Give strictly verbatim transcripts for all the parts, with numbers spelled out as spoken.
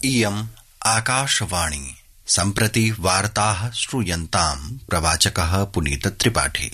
इयम् आकाशवाणी सम्प्रति वार्ताः श्रूयन्ताम् प्रवाचकः पुनीत त्रिपाठी।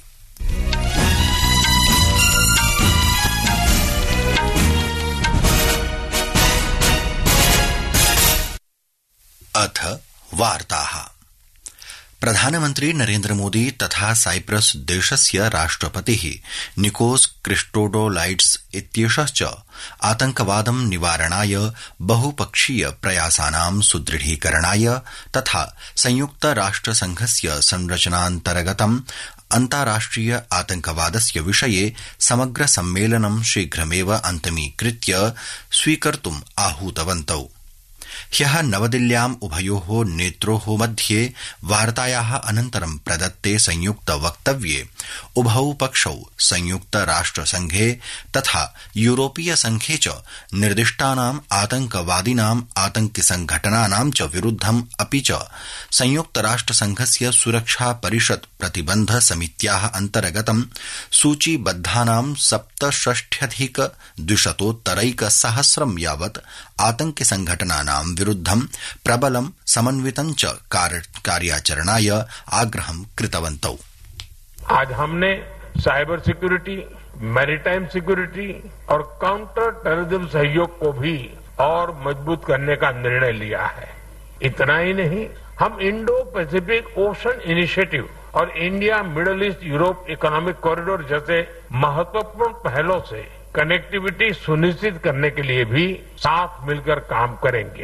अथ वार्ताः। प्रधानमन्त्री नरेन्द्र मोदी तथा साइप्रस देशस्य राष्ट्रपतिः निकोस क्रिस्टोडोलाइड्स इत्येषश्च आतंकवादं निवारणाय बहुपक्षीय प्रयासानां सुदृढीकरणाय तथा संयुक्त राष्ट्रसंघस्य संरचनान्तर्गतम् अन्ताराष्ट्रिय आतंकवादस्य विषये समग्र सम्मेलनं शीघ्रमेव अन्तमीकृत्य स्वीकर्तुम् आहूतवन्तौ। ह्यः नवदिल्ल्याम् उभयोः नेत्रोः मध्ये वार्तायाः अनन्तरं प्रदत्ते संयुक्त वक्तव्ये उभौ पक्षौ संयुक्त राष्ट्रसंघे तथा यूरोपीय संघे च निर्दिष्टानाम् आतंकवादिनाम् आतंकिसंघटनानां च विरुद्धम् अपि च संयुक्त राष्ट्रसंघस्य सुरक्षा परिषद प्रतिबन्ध समित्याः अन्तर्गतं सूचीबद्धानां सप्तषष्ट्यधिक द्विशतोत्तरैक सहस्रं यावत् आतंकिसंघटनानां विरुद्धं प्रबलं समन्वितं च कार्याचरणाय आग्रहं कृतवन्तौ। आज हमने साइबर सिक्योरिटी, मैरीटाइम सिक्योरिटी और काउंटर टेररिज्म सहयोग को भी और मजबूत करने का निर्णय लिया है। इतना ही नहीं, हम इंडो पैसिफिक ओशन इनिशिएटिव और India middle east Europe economic corridor जैसे महत्वपूर्ण पहलों से कनेक्टिविटी सुनिश्चित करने के लिए भी साथ मिलकर काम करेंगे।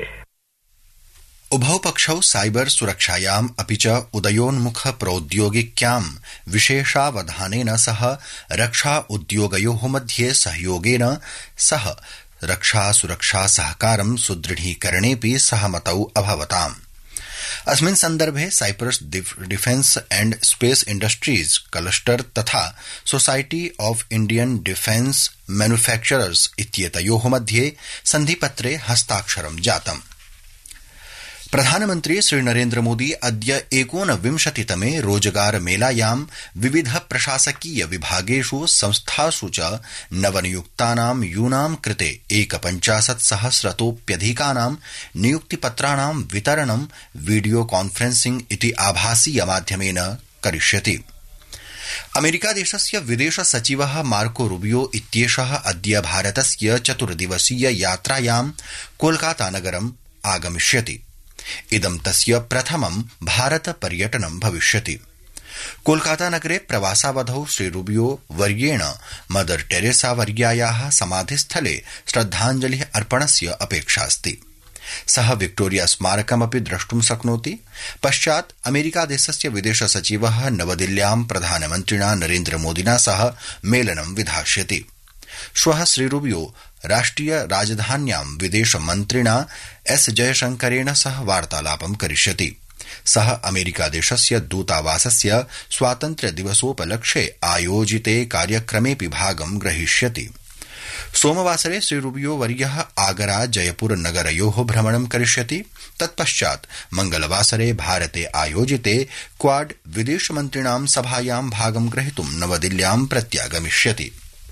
उभौ पक्षौ साइबर सुरक्षायाम् अपि च उदयोन्मुख प्रौद्योगिक्यां विशेषावधानेन सह रक्षा उद्योगयोः मध्ये सहयोगेन सह रक्षा सुरक्षा सहकारं सुदृढीकरणेऽपि सहमतौ अभवताम्। अस्मिन् सन्दर्भे Cyprus defence and space industries cluster तथा society of Indian defence manufacturers इत्येतयोः मध्ये सन्धिपत्रे हस्ताक्षरं जातम्। प्रधानमन्त्री श्रीनरेन्द्र मोदी अद्य एकोनविंशतितमे रोजगार मेलायां विविध प्रशासकीय विभागेषु संस्थासु च नवनियुक्तानां यूनां कृते एकपञ्चाशत् सहस्रतोप्यधिकानां नियुक्तिपत्राणां वितरणं वीडियो कॉन्फ्रेंसिंग इति आभासीय माध्यमेन करिष्यति। अमेरिकादेशस्य विदेश सचिवः मार्को रूबियो इत्येषः अद्य भारतस्य चतुर्दिवसीय यात्रायां कोलकाता नगरम् आगमिष्यति। इदं तस्य प्रथमं भारत पर्यटनं भविष्यति। कोलकाता नगरे प्रवासावधौ श्री रूबियो वर्येण मदर टेरेसा वर्यायाः समाधिस्थले श्रद्धाञ्जलिः अर्पणस्य अपेक्षास्ति। सः विक्टोरिया स्मारकमपि द्रष्टुं शक्नोति। पश्चात् अमेरिकादेशस्य विदेश सचिवः नवदिल्ल्यां प्रधानमन्त्रिणा नरेन्द्र मोदिना सह मेलनं विधास्यति। श्वः श्री रूबियो राष्ट्रिय राजधान्यां विदेशमन्त्रिणा एस जयशंकरेण सह वार्तालापं करिष्यति। सः अमेरिकादेशस्य दूतावासस्य स्वातन्त्र्य दिवसोपलक्ष्ये आयोजिते कार्यक्रमेऽपि भागं ग्रहीष्यति। सोमवासरे श्री रूबियो वर्यः आगरा जयपुर नगरयोः भ्रमणं करिष्यति। तत्पश्चात् मंगलवासरे भारते आयोजिते क्वाड विदेशमन्त्रिणां सभायां भागं ग्रहीतुं नवदिल्ल्यां प्रत्यागमिष्यति।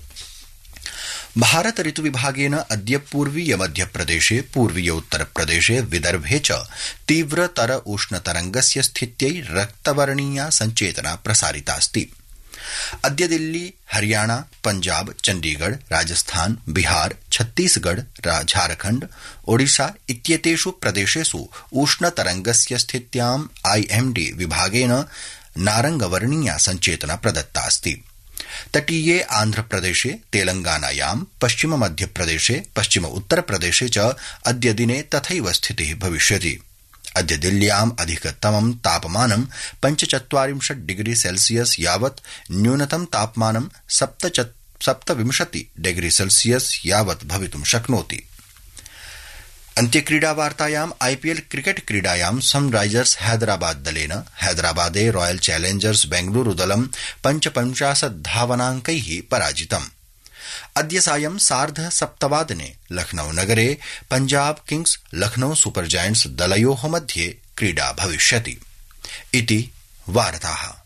भारत ऋतु विभागेन अद्य पूर्वीय मध्यप्रदेशे, पूर्वीय उत्तरप्रदेशे, विदर्भे च तीव्रतर उष्णतरंगस्य स्थित्यै रक्तवर्णीया संचेतना प्रसारितास्ति। अद्य दिल्ली, हरियाणा, पंजाब, चंडीगढ़, राजस्थान, बिहार, छत्तीसगढ़, झारखंड, ओडिशा इत्येतेषु प्रदेशेषु उष्णतरंगस्य स्थित्याम् आईएमडी विभागेन नारंगवर्णीया संचेतना प्रदत्तास्ति। तटीये आंध्रप्रदेशे, तेलंगानायां, पश्चिम मध्यप्रदेशे, पश्चिम उत्तरप्रदेशे च अद्य दिने तथैव स्थितिः भविष्यति। अद्य दिल्ल्याम् अधिकतमं तापमानं पञ्चचत्वारिंशत् डिग्री सेल्सियस यावत्, न्यूनतम तापमानं सप्तविंशति डिग्री सेल्सियस यावत् भवितुं शक्नोति। अन्त्यक्रीडावार्तायाम् आईपीएल क्रिकेट क्रीडायां सनराइजर्स हैदराबाद दलेन हैदराबादे रॉयल चैलेंजर्स बेंगलुरु दलं पञ्चपञ्चाशत् धावनाङ्कैः पराजितम्। अद्य सायं सार्ध सप्तवादने लखनऊ नगरे Punjab Kings Lucknow super giants दलयोः मध्ये क्रीडा भविष्यति। इति वार्ताः।